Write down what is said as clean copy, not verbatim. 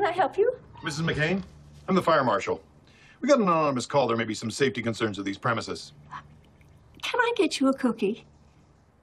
can I help you? Mrs. McCain, I'm the fire marshal. We got an anonymous call. There may be some safety concerns at these premises. Can I get you a cookie?